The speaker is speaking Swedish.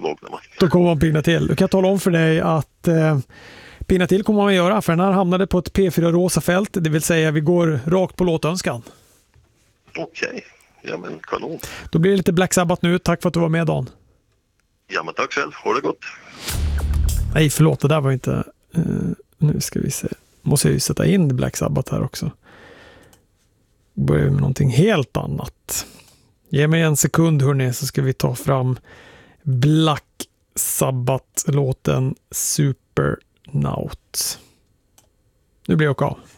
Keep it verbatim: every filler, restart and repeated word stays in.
vaknar man. Då kommer man pigna till. Du kan tala om för dig att eh, pigna till kommer man att göra, för den här hamnade på ett P fyra rosa fält, det vill säga vi går rakt på låtönskan. Okej, okay. Ja men kanon. Då blir det lite Black Sabbath nu. Tack för att du var med, Dan. Ja men tack själv, ha det gott. Nej, förlåt, det där var inte... Uh, nu ska vi se. Måste jag ju sätta in Black Sabbath här också. Börjar med någonting helt annat. Ge mig en sekund hörni, så ska vi ta fram Black Sabbath-låten Supernaut. Nu blir jag av.